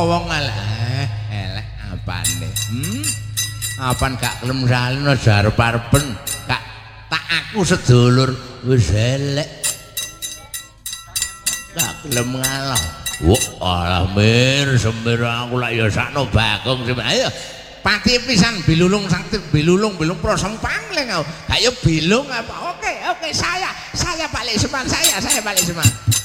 wong elek apane apan gak kelem salino jarep-arepen gak tak aku sedulur wis elek gak kelem ngalah alah mir semir aku lak ya sakno Bagong ayo pati pisan bilulung sakti bilulung prosong pangling kau gak ya bilung apa oke saya Pak Lisman saya Pak Lisman